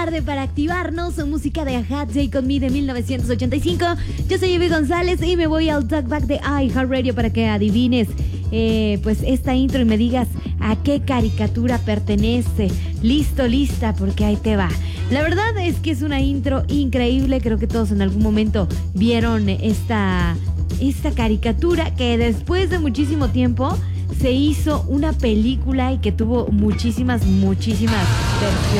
tarde para activarnos. Música de Ajá, Take On Me de 1985. Yo soy Ivy González y me voy al talkback de iHeartRadio para que adivines pues esta intro y me digas a qué caricatura pertenece. Listo, lista, porque ahí te va. La verdad es que es una intro increíble. Creo que todos en algún momento vieron esta caricatura que después de muchísimo tiempo se hizo una película y que tuvo muchísimas versiones.